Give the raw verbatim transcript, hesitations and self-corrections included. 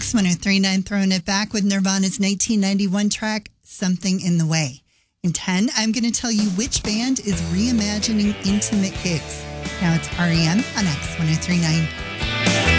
X ten thirty-nine, throwing it back with Nirvana's nineteen ninety-one track, Something in the Way. In ten, I'm going to tell you which band is reimagining intimate gigs. Now it's R E M on X ten thirty-nine.